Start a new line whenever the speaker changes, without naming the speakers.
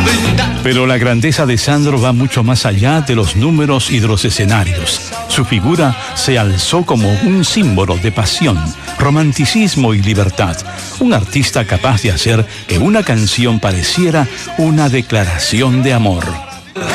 Pero la grandeza de Sandro va mucho más allá de los números y de los escenarios. Su figura se alzó como un símbolo de pasión, romanticismo y libertad. Un artista capaz de hacer que una canción pareciera una declaración de amor.